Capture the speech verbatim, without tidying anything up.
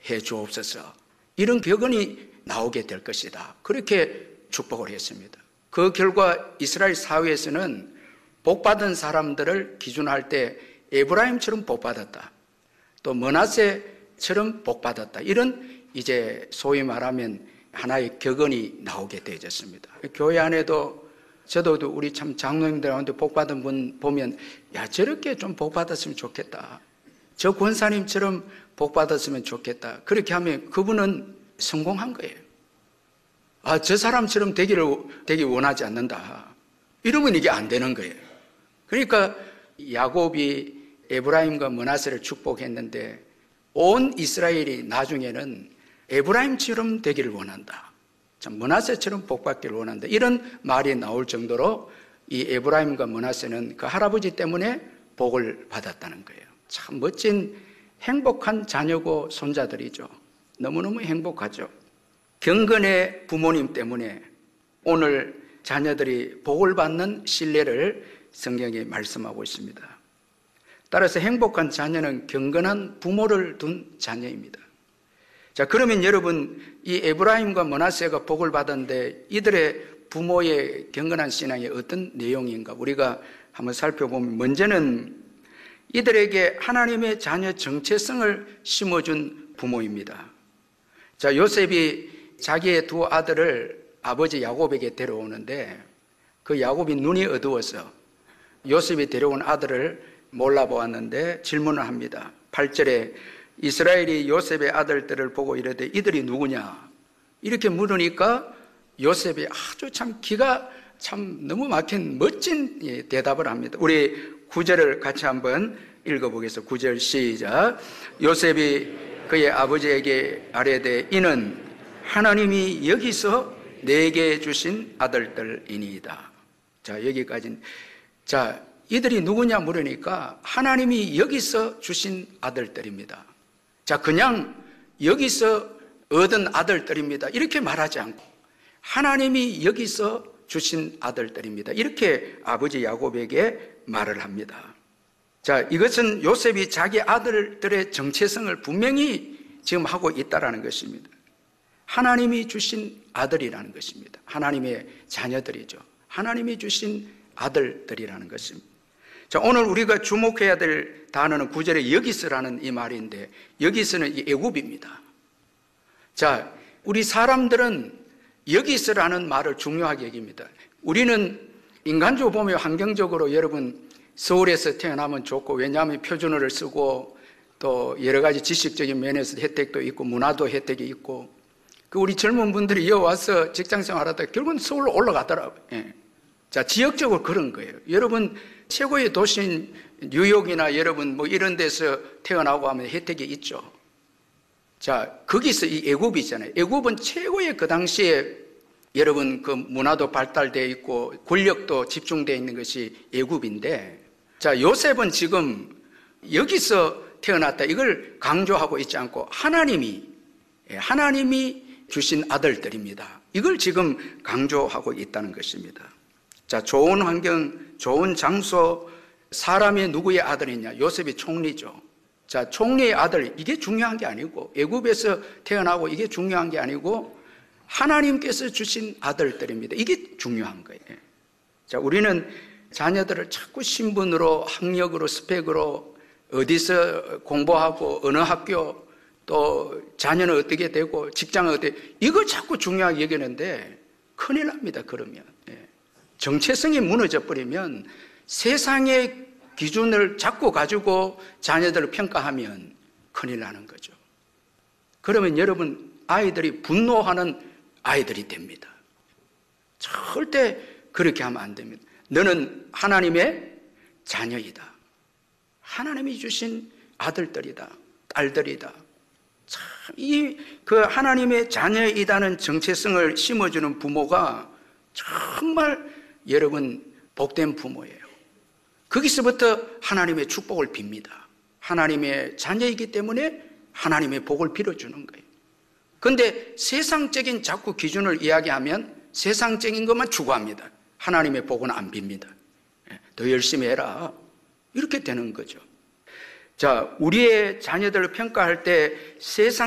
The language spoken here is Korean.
해 주옵소서. 이런 격언이 나오게 될 것이다. 그렇게 축복을 했습니다. 그 결과 이스라엘 사회에서는 복받은 사람들을 기준할 때 에브라임처럼 복받았다, 또 므낫세처럼 복받았다, 이런 이제 소위 말하면 하나의 격언이 나오게 되어졌습니다. 교회 안에도 저도 우리 참 장로님들 가운데 복받은 분 보면, 야, 저렇게 좀 복받았으면 좋겠다, 저 권사님처럼 복받았으면 좋겠다, 그렇게 하면 그분은 성공한 거예요. 아, 저 사람처럼 되기를 되기 원하지 않는다, 이러면 이게 안 되는 거예요. 그러니까 야곱이 에브라임과 므낫세를 축복했는데 온 이스라엘이 나중에는 에브라임처럼 되기를 원한다, 참 므낫세처럼 복받기를 원한다, 이런 말이 나올 정도로 이 에브라임과 므낫세는 그 할아버지 때문에 복을 받았다는 거예요. 참 멋진 행복한 자녀고 손자들이죠. 너무너무 행복하죠. 경건의 부모님 때문에 오늘 자녀들이 복을 받는 신뢰를 성경에 말씀하고 있습니다. 따라서 행복한 자녀는 경건한 부모를 둔 자녀입니다. 자, 그러면 여러분, 이 에브라임과 므낫세가 복을 받았는데 이들의 부모의 경건한 신앙이 어떤 내용인가 우리가 한번 살펴보면, 먼저는 이들에게 하나님의 자녀 정체성을 심어준 부모입니다. 자, 요셉이 자기의 두 아들을 아버지 야곱에게 데려오는데 그 야곱이 눈이 어두워서 요셉이 데려온 아들을 몰라보았는데 질문을 합니다. 팔 절에 이스라엘이 요셉의 아들들을 보고 이르되 이들이 누구냐? 이렇게 물으니까 요셉이 아주 참 기가 참 너무 막힌 멋진 대답을 합니다. 우리 구 절을 같이 한번 읽어보겠습니다. 구 절 시작. 요셉이 그의 아버지에게 아뢰되 이는 하나님이 여기서 내게 주신 아들들이니이다. 자, 여기까지는. 자, 이들이 누구냐 물으니까 하나님이 여기서 주신 아들들입니다. 자, 그냥 여기서 얻은 아들들입니다, 이렇게 말하지 않고 하나님이 여기서 주신 아들들입니다, 이렇게 아버지 야곱에게 말을 합니다. 자, 이것은 요셉이 자기 아들들의 정체성을 분명히 지금 하고 있다는 것입니다. 하나님이 주신 아들이라는 것입니다. 하나님의 자녀들이죠. 하나님이 주신 아들들이라는 것입니다. 자, 오늘 우리가 주목해야 될 단어는 구 절에 여기서라는 이 말인데, 여기서는 이 애굽입니다. 자, 우리 사람들은 여기서라는 말을 중요하게 여깁니다. 우리는 인간적으로 보면 환경적으로 여러분 서울에서 태어나면 좋고, 왜냐하면 표준어를 쓰고 또 여러 가지 지식적인 면에서 혜택도 있고 문화도 혜택이 있고, 그 우리 젊은 분들이 여기 와서 직장생활하다 결국은 서울로 올라가더라고요. 예. 자, 지역적으로 그런 거예요. 여러분 최고의 도시인 뉴욕이나 여러분 뭐 이런 데서 태어나고 하면 혜택이 있죠. 자, 거기서 이 애굽이잖아요. 애굽은 최고의 그 당시에 여러분 그 문화도 발달되어 있고 권력도 집중되어 있는 것이 애굽인데, 자, 요셉은 지금 여기서 태어났다 이걸 강조하고 있지 않고 하나님이 하나님이 주신 아들들입니다, 이걸 지금 강조하고 있다는 것입니다. 자, 좋은 환경, 좋은 장소, 사람이 누구의 아들이냐? 요셉이 총리죠. 자, 총리의 아들, 이게 중요한 게 아니고, 애굽에서 태어나고 이게 중요한 게 아니고 하나님께서 주신 아들들입니다, 이게 중요한 거예요. 자, 우리는 자녀들을 자꾸 신분으로, 학력으로, 스펙으로, 어디서 공부하고 어느 학교, 또 자녀는 어떻게 되고 직장은 어떻게, 이걸 자꾸 중요하게 여기는데 큰일 납니다. 그러면 정체성이 무너져 버리면, 세상의 기준을 자꾸 가지고 자녀들을 평가하면 큰일 나는 거죠. 그러면 여러분 아이들이 분노하는 아이들이 됩니다. 절대 그렇게 하면 안 됩니다. 너는 하나님의 자녀이다, 하나님이 주신 아들들이다, 딸들이다. 참, 이 그 하나님의 자녀이다는 정체성을 심어주는 부모가 정말 여러분 복된 부모예요. 거기서부터 하나님의 축복을 빕니다. 하나님의 자녀이기 때문에 하나님의 복을 빌어주는 거예요. 그런데 세상적인 자꾸 기준을 이야기하면 세상적인 것만 추구합니다. 하나님의 복은 안 빕니다. 더 열심히 해라, 이렇게 되는 거죠. 자, 우리의 자녀들을 평가할 때 세상